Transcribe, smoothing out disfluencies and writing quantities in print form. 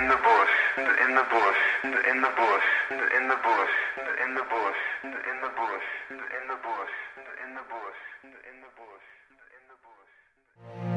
in the bush, in the bush, in the bush, in the bush, in the bush, in the bush, in the bush, in the bush, in the bush, in the bush.